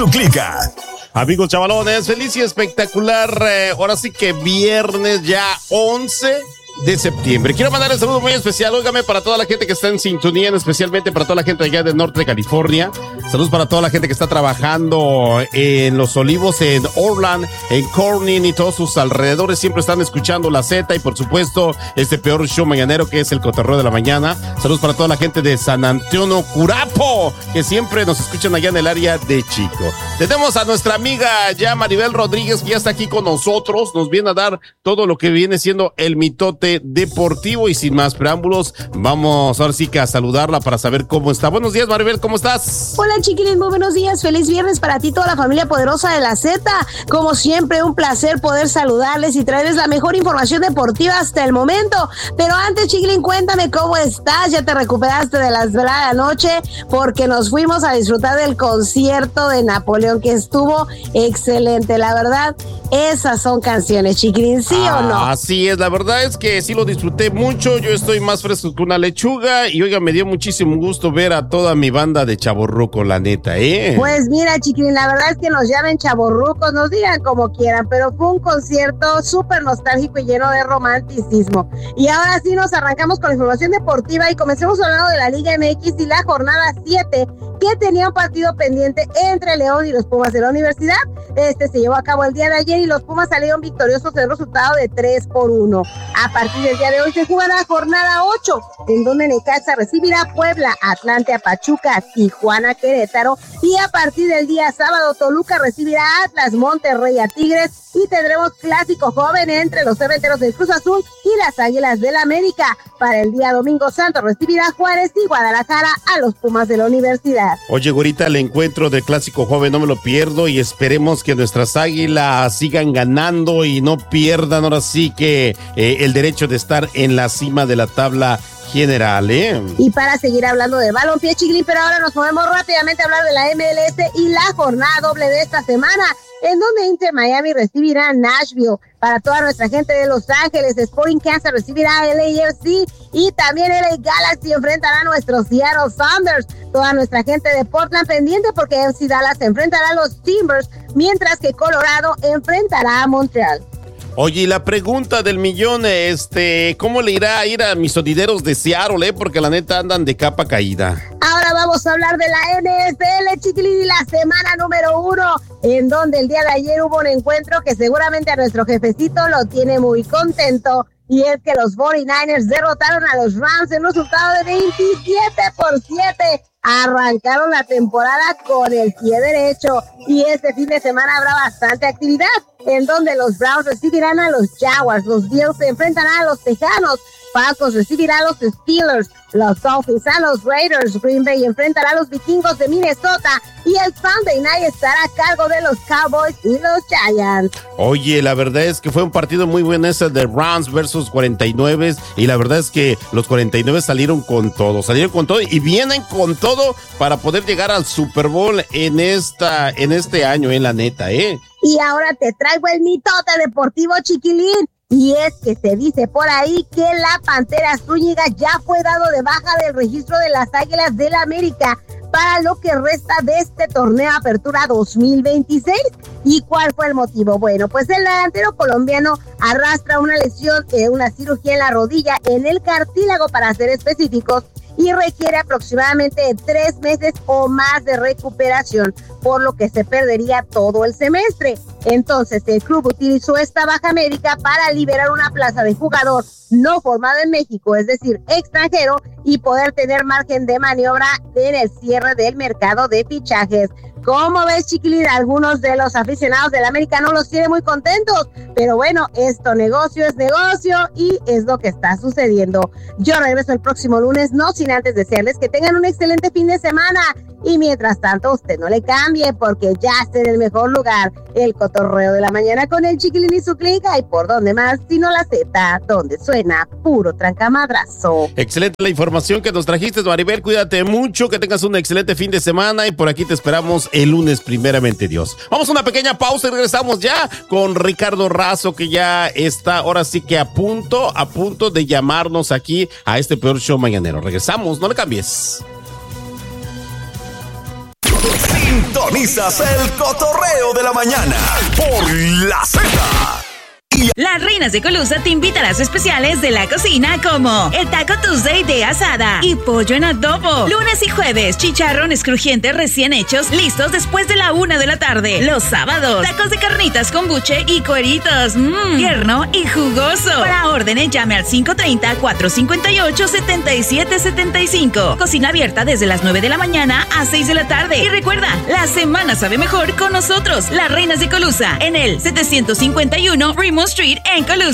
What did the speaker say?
Clica. Amigos chavalones, feliz y espectacular, ahora sí que viernes ya 11 de septiembre. Quiero mandar un saludo muy especial, óigame, para toda la gente que está en sintonía, especialmente para toda la gente allá del norte de California. Saludos para toda la gente que está trabajando en Los Olivos, en Orland, en Corning y todos sus alrededores. Siempre están escuchando la Z y por supuesto este peor show mañanero que es el Cotorreo de la Mañana. Saludos para toda la gente de San Antonio Curapo, que siempre nos escuchan allá en el área de Chico. Tenemos a nuestra amiga ya Maribel Rodríguez, que ya está aquí con nosotros. Nos viene a dar todo lo que viene siendo el mitote deportivo y sin más preámbulos, vamos ahora sí que a saludarla para saber cómo está. Buenos días, Maribel, ¿cómo estás? Hola, chiquilín, muy buenos días, feliz viernes para ti, toda la familia poderosa de la Z. Como siempre, un placer poder saludarles y traerles la mejor información deportiva hasta el momento. Pero antes, chiquilín, cuéntame cómo estás, ya te recuperaste de la desvelada anoche, porque nos fuimos a disfrutar del concierto de Napoleón, que estuvo excelente, la verdad. Esas son canciones, chiquilín, ¿sí o no? Así es, la verdad es que sí lo disfruté mucho, yo estoy más fresco que una lechuga y oiga, me dio muchísimo gusto ver a toda mi banda de chavorruco, la neta, Pues mira, chiquilín, la verdad es que nos llamen chavorrucos, nos digan como quieran, pero fue un concierto súper nostálgico y lleno de romanticismo. Y ahora sí nos arrancamos con la información deportiva y comencemos hablando de la Liga MX y la jornada 7, que tenía un partido pendiente entre León y los Pumas de la Universidad. Este se llevó a cabo el día de ayer y los Pumas salieron victoriosos en el resultado de 3-1. A partir del día de hoy se jugará la jornada 8, en donde Necaxa recibirá a Puebla, Atlante a Pachuca, Tijuana, Querétaro, y a partir del día sábado Toluca recibirá a Atlas, Monterrey a Tigres, y tendremos clásico joven entre los Cementeros del Cruz Azul y las Águilas del América. Para el día domingo Santos recibirá a Juárez y Guadalajara a los Pumas de la Universidad. Oye, güerita, el encuentro del clásico joven no me lo pierdo y esperemos que nuestras Águilas sigan ganando y no pierdan ahora sí que el derecho de estar en la cima de la tabla general, Y para seguir hablando de balompié, chiquilín, pero ahora nos movemos rápidamente a hablar de la MLS y la jornada doble de esta semana, en donde Inter Miami recibirá a Nashville. Para toda nuestra gente de Los Ángeles, Sporting Kansas recibirá a LAFC y también LA Galaxy enfrentará a nuestros Seattle Sounders. Toda nuestra gente de Portland pendiente porque FC Dallas enfrentará a los Timbers, mientras que Colorado enfrentará a Montreal. Oye, y la pregunta del millón, ¿cómo le irá a ir a mis sonideros de Seattle, Porque la neta andan de capa caída. Ahora vamos a hablar de la NFL, chiquilín, y la semana número 1, en donde el día de ayer hubo un encuentro que seguramente a nuestro jefecito lo tiene muy contento, y es que los 49ers derrotaron a los Rams en un resultado de 27-7. Arrancaron la temporada con el pie derecho y este fin de semana habrá bastante actividad, en donde los Browns recibirán a los Jaguars, los Bills se enfrentarán a los Tejanos, Falcons recibirá a los Steelers, los Dolphins a los Raiders, Green Bay enfrentará a los Vikingos de Minnesota y el Sunday Night estará a cargo de los Cowboys y los Giants. Oye, la verdad es que fue un partido muy bueno ese de Rams versus 49 y la verdad es que los 49 salieron con todo y vienen con todo para poder llegar al Super Bowl en este año, la neta, Y ahora te traigo el mitote deportivo, chiquilín. Y es que se dice por ahí que la Pantera Zúñiga ya fue dado de baja del registro de las Águilas del la América para lo que resta de este torneo Apertura 2026. ¿Y cuál fue el motivo? Bueno, pues el delantero colombiano arrastra una lesión, una cirugía en la rodilla, en el cartílago para ser específicos, y requiere aproximadamente 3 meses o más de recuperación, por lo que se perdería todo el semestre. Entonces, el club utilizó esta baja médica para liberar una plaza de jugador no formado en México, es decir, extranjero, y poder tener margen de maniobra en el cierre del mercado de fichajes. ¿Cómo ves, chiquilín? Algunos de los aficionados del América no los tienen muy contentos, pero bueno, negocio es negocio y es lo que está sucediendo. Yo regreso el próximo lunes, no sin antes desearles que tengan un excelente fin de semana. Y mientras tanto, usted no le cambie porque ya está en el mejor lugar, el Cotorreo de la Mañana con el Chiquilín y su clica. Y por donde más, sino la Z, donde suena puro trancamadrazo. Excelente la información que nos trajiste, Maribel. Cuídate mucho, que tengas un excelente fin de semana y por aquí te esperamos el lunes, primeramente Dios. Vamos a una pequeña pausa y regresamos ya con Ricardo Razo, que ya está ahora sí que a punto de llamarnos aquí a este peor show mañanero. Regresamos, no le cambies. Sin Sintonizas el cotorreo de la mañana por La Z. Las Reinas de Colusa te invitan a las especiales de la cocina como el Taco Tuesday de asada y pollo en adobo. Lunes y jueves, chicharrones crujientes recién hechos, listos después de la 1 de la tarde. Los sábados, tacos de carnitas con buche y cueritos. Tierno y jugoso. Para órdenes, llame al 530-458-7775. Cocina abierta desde las 9 de la mañana a 6 de la tarde. Y recuerda, la semana sabe mejor con nosotros. Las Reinas de Colusa en el 751 Fremont Street en Colusa.